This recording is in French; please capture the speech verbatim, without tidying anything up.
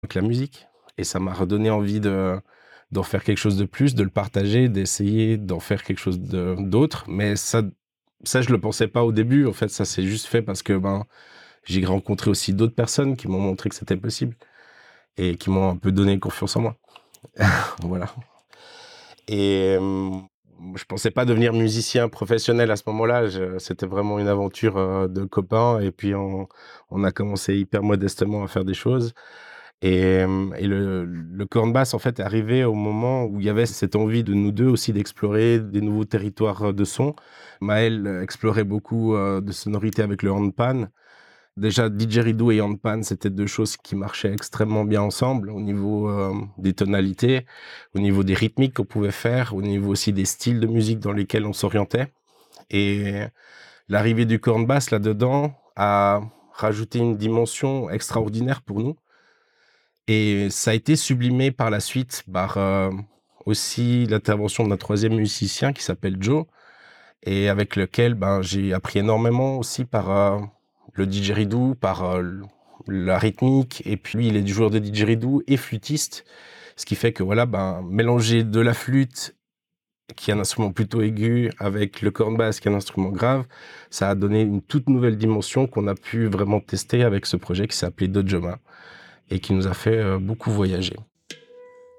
avec la musique et ça m'a redonné envie de d'en faire quelque chose de plus, de le partager, d'essayer d'en faire quelque chose de d'autre. Mais ça ça je le pensais pas au début, en fait, ça s'est juste fait parce que, ben, j'ai rencontré aussi d'autres personnes qui m'ont montré que c'était possible et qui m'ont un peu donné confiance en moi. Voilà. Et hem, je pensais pas devenir musicien professionnel à ce moment-là, je c'était vraiment une aventure, heu, de copains et puis on on a commencé hyper modestement à faire des choses et hem et le le corn bass, en fait, est arrivé au moment où il y avait cette envie de nous deux aussi d'explorer des nouveaux territoires, de son. Maël, heu, explorait beaucoup, heu, de sonorités avec le handpan. Déjà, didgeridoo et handpan, c'était deux choses qui marchaient extrêmement bien ensemble au niveau, hem, des tonalités, au niveau des rythmiques qu'on pouvait faire, au niveau aussi des styles de musique dans lesquels on s'orientait et l'arrivée du corn bass là-dedans a rajouté une dimension extraordinaire pour nous et ça a été sublimé par la suite par, heu, aussi l'intervention d'un troisième musicien qui s'appelle Joe et avec lequel, ben, j'ai appris énormément aussi par, heu, le didgeridoo, par, heu, l la rythmique et puis lui, il est joueur de didgeridoo et flûtiste. Ce qui fait que voilà, ben, mélanger de la flûte, qui est un instrument plutôt aigu, avec le corn bass, qui est un instrument grave, ça a donné une toute nouvelle dimension qu'on a pu vraiment tester avec ce projet qui s'est appelé Dodjoma et qui nous a fait, heu, beaucoup voyager.